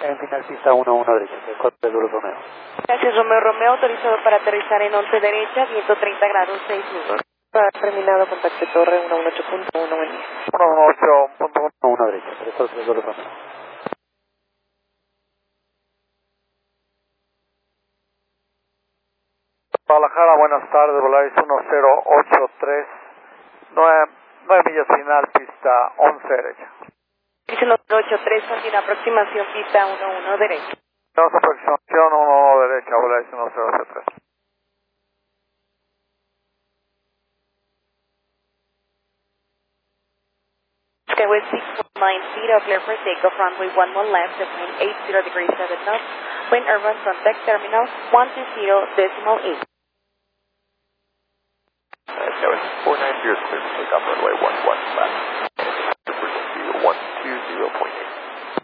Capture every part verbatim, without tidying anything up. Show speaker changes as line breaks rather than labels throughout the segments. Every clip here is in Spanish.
En final pista uno uno derecha, Corte Duro Romeo.
Gracias, Romeo Romeo, autorizado para aterrizar en once derecha, viento treinta grados, seis minutos. Terminado, contacto torre uno uno ocho punto uno, buen día.
uno uno ocho punto uno derecha, Corte Duro Romeo. Guadalajara, buenas tardes, Volaris uno cero ocho tres, nueve millas final, pista once derecha.
Dice uno cero ocho tres, continúa aproximación, pista uno uno derecha.
Tenemos aproximación uno uno derecha, Volaris uno cero ocho tres.
Skyway six four nine feet, clear for takeoff, runway one one left, between eighty degrees seven knots, wind urban contact terminal one two zero decimal eight.
Skyway six four nine zero is clear for takeoff, runway one one left, frequency one two zero point eight.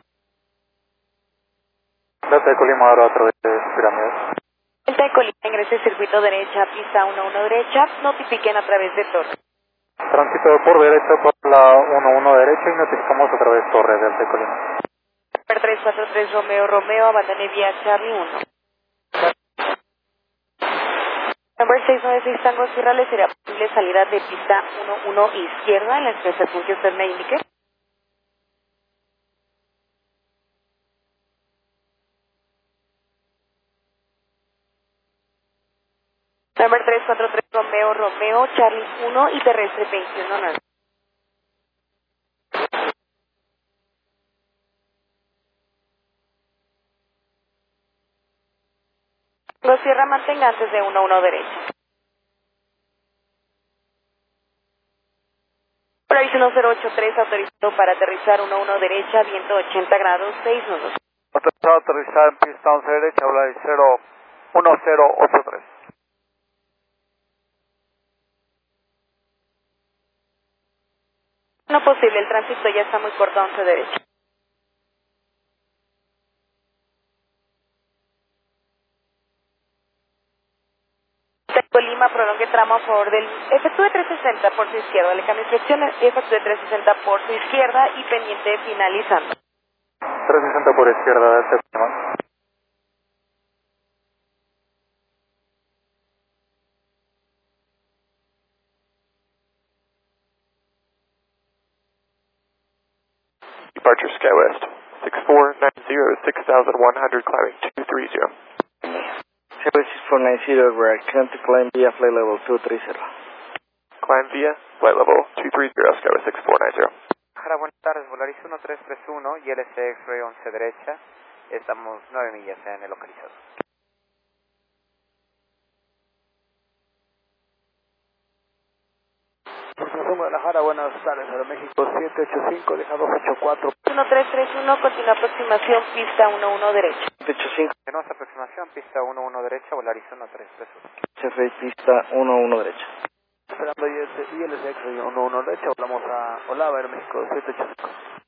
Delta de Colima, ahora otro de pirámides.
Delta de Colima, ingrese circuito derecha, pista uno uno derecha, notifiquen a través de torre.
Tránsito por derecho por la uno uno derecha y notificamos otra vez torre Delta de Colima.
Number tres cuatro tres Romeo Romeo, abandone vía Charlie uno. Number seis nueve seis Tango Sierra, le sería posible salida de pista uno uno izquierda en la expresión que usted me indique. Number tres cuatro tres Romeo Romeo, Charlie uno y terrestre veintiuno nueve. Tango Sierra, mantenga antes de uno uno derecha. Volaris uno cero ocho tres, autorizado para aterrizar uno uno derecha, viento ochenta grados, seis nudos.
Autorizado a aterrizar en pista once derecha, Volaris uno cero ocho tres.
No posible, el tránsito ya está muy corto a once derecha. Colima, prolongue tramo a favor del... Efectúe trescientos sesenta por su izquierda, le cambio instrucciones y efectúe trescientos sesenta por su izquierda y pendiente de finalizando.
trescientos sesenta por izquierda, Delta de Colima.
Departure SkyWest six four nine zero, six thousand one hundred, climbing two three zero.
Skyway six four nine zero, we're current to climb via flight level two three zero.
Climb via flight level two three zero, Skyway six four nine zero.
Hola, buenas tardes, Volaris uno tres tres uno y L C X-Ray once derecha. Estamos nueve millas en el localizado.
Corporación Guadalajara, buenas tardes, Aeroméxico siete ocho cinco, deja dos ocho cuatro.
uno tres tres uno, continúa aproximación, pista uno uno derecha.
siete ocho cinco,
Tenemos aproximación, pista uno uno derecha, Volaris uno tres tres uno.
C F pista uno uno derecha.
Esperando I L C X uno uno derecha, volamos a Olava, Aeroméxico siete ocho cinco.